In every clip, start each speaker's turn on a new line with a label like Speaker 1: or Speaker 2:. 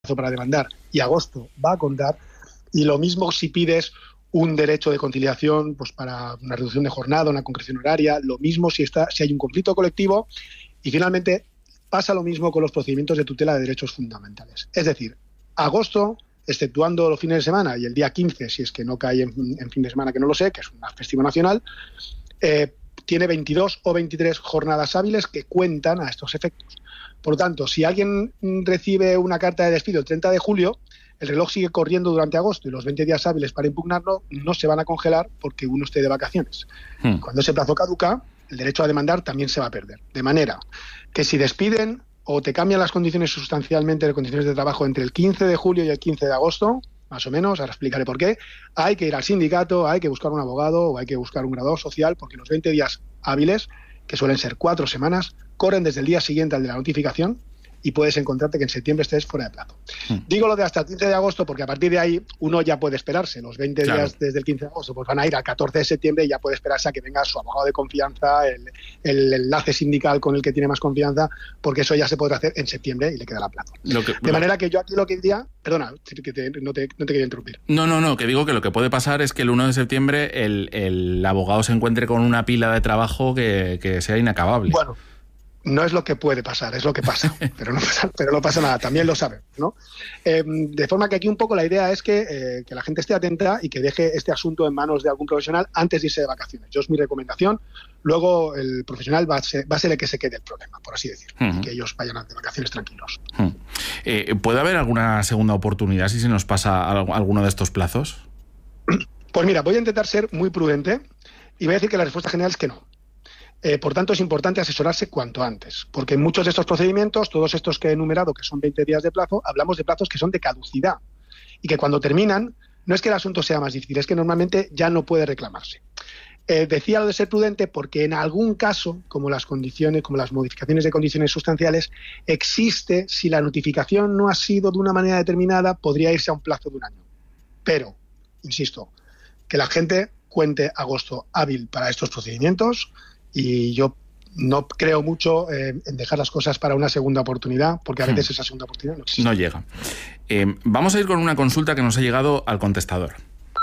Speaker 1: para demandar y agosto va a contar. Y lo mismo si pides un derecho de conciliación pues para una reducción de jornada, una concreción horaria, lo mismo si hay un conflicto colectivo, y finalmente pasa lo mismo con los procedimientos de tutela de derechos fundamentales. Es decir, agosto, exceptuando los fines de semana y el día 15, si es que no cae en fin de semana, que no lo sé, que es un festivo nacional, tiene 22 o 23 jornadas hábiles que cuentan a estos efectos. Por lo tanto, si alguien recibe una carta de despido el 30 de julio, el reloj sigue corriendo durante agosto y los 20 días hábiles para impugnarlo no se van a congelar porque uno esté de vacaciones. Cuando ese plazo caduca, el derecho a demandar también se va a perder. De manera que si despiden o te cambian las condiciones sustancialmente de condiciones de trabajo entre el 15 de julio y el 15 de agosto, más o menos, ahora explicaré por qué, hay que ir al sindicato, hay que buscar un abogado o hay que buscar un graduado social, porque los 20 días hábiles, que suelen ser 4 semanas, corren desde el día siguiente al de la notificación y puedes encontrarte que en septiembre estés fuera de plazo. Digo lo de hasta el 15 de agosto porque a partir de ahí uno ya puede esperarse. Los 20 días desde el 15 de agosto pues van a ir al 14 de septiembre y ya puede esperarse a que venga su abogado de confianza, el enlace sindical con el que tiene más confianza, porque eso ya se podrá hacer en septiembre y le quedará plazo. De manera que yo aquí lo que diría... Perdona, no te quería interrumpir.
Speaker 2: No, que digo que lo que puede pasar es que el 1 de septiembre el abogado se encuentre con una pila de trabajo que sea inacabable.
Speaker 1: Bueno, no es lo que puede pasar, es lo que pasa, pero no pasa nada, también lo saben, ¿no? De forma que aquí un poco la idea es que la gente esté atenta y que deje este asunto en manos de algún profesional antes de irse de vacaciones. Yo es mi recomendación, luego el profesional va a ser el que se quede el problema, por así decirlo, y que ellos vayan de vacaciones tranquilos.
Speaker 2: ¿Puede haber alguna segunda oportunidad si se nos pasa alguno de estos plazos?
Speaker 1: Pues mira, voy a intentar ser muy prudente y voy a decir que la respuesta general es que no. Por tanto, es importante asesorarse cuanto antes, porque en muchos de estos procedimientos, todos estos que he enumerado, que son 20 días de plazo, hablamos de plazos que son de caducidad y que cuando terminan, no es que el asunto sea más difícil, es que normalmente ya no puede reclamarse. Decía lo de ser prudente porque en algún caso, como las modificaciones de condiciones sustanciales, existe, si la notificación no ha sido de una manera determinada, podría irse a un plazo de un año. Pero, insisto, que la gente cuente agosto hábil para estos procedimientos. Y yo no creo mucho en dejar las cosas para una segunda oportunidad, porque a veces esa segunda oportunidad no existe.
Speaker 2: No llega. Vamos a ir con una consulta que nos ha llegado al contestador.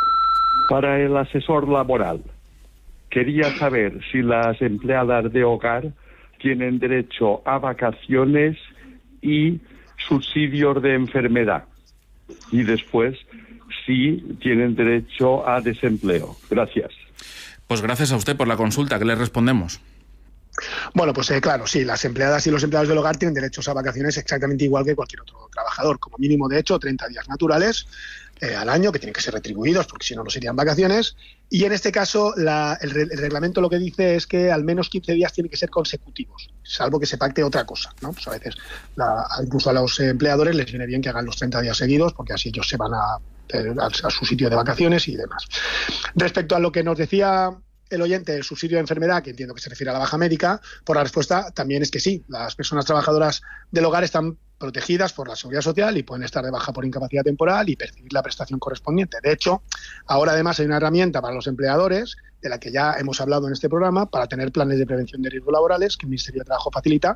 Speaker 3: Para el asesor laboral, quería saber si las empleadas de hogar tienen derecho a vacaciones y subsidios de enfermedad. Y después, si tienen derecho a desempleo. Gracias.
Speaker 2: Pues gracias a usted por la consulta. ¿Qué le respondemos?
Speaker 1: Bueno, pues claro, sí, las empleadas y los empleados del hogar tienen derechos a vacaciones exactamente igual que cualquier otro trabajador. Como mínimo, de hecho, 30 días naturales al año, que tienen que ser retribuidos, porque si no, no serían vacaciones. Y en este caso, el reglamento lo que dice es que al menos 15 días tienen que ser consecutivos, salvo que se pacte otra cosa, ¿no? Pues a veces, incluso a los empleadores les viene bien que hagan los 30 días seguidos, porque así ellos se van a su sitio de vacaciones y demás. Respecto a lo que nos decía el oyente, el subsidio de enfermedad, que entiendo que se refiere a la baja médica, por la respuesta también es que sí, las personas trabajadoras del hogar están protegidas por la Seguridad Social y pueden estar de baja por incapacidad temporal y percibir la prestación correspondiente. De hecho, ahora además hay una herramienta para los empleadores, de la que ya hemos hablado en este programa, para tener planes de prevención de riesgos laborales que el Ministerio de Trabajo facilita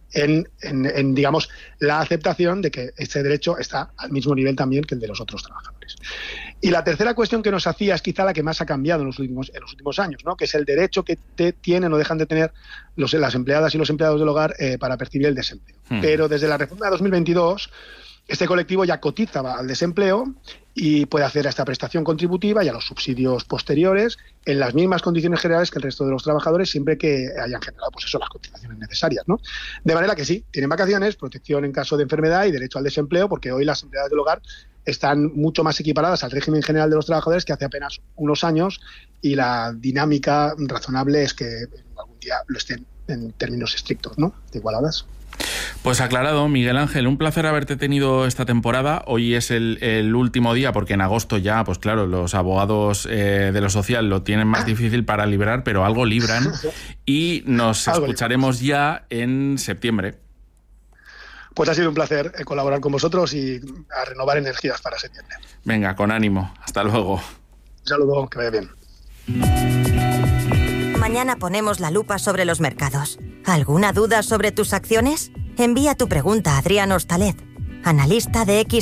Speaker 1: en digamos, la aceptación de que este derecho está al mismo nivel también que el de los otros trabajadores. Y la tercera cuestión que nos hacía es quizá la que más ha cambiado en los últimos años, ¿no? Que es el derecho que tienen o dejan de tener las empleadas y los empleados del hogar para percibir el desempleo. Pero desde la reforma de 2022, este colectivo ya cotiza al desempleo y puede acceder a esta prestación contributiva y a los subsidios posteriores en las mismas condiciones generales que el resto de los trabajadores, siempre que hayan generado las cotizaciones necesarias, ¿no? De manera que sí, tienen vacaciones, protección en caso de enfermedad y derecho al desempleo, porque hoy las empleadas del hogar están mucho más equiparadas al régimen general de los trabajadores que hace apenas unos años, y la dinámica razonable es que algún día lo estén en términos estrictos, ¿no? Igualadas.
Speaker 2: Pues aclarado, Miguel Ángel, un placer haberte tenido esta temporada. Hoy es el último día, porque en agosto ya, pues claro, los abogados de lo social lo tienen más difícil para librar, pero algo libran, y nos escucharemos ya en septiembre.
Speaker 1: Pues ha sido un placer colaborar con vosotros y a renovar energías para septiembre.
Speaker 2: Venga, con ánimo. Hasta luego.
Speaker 1: Un saludo, que vaya bien.
Speaker 4: Mañana ponemos la lupa sobre los mercados. ¿Alguna duda sobre tus acciones? Envía tu pregunta a Adrián Hostalet. analista de X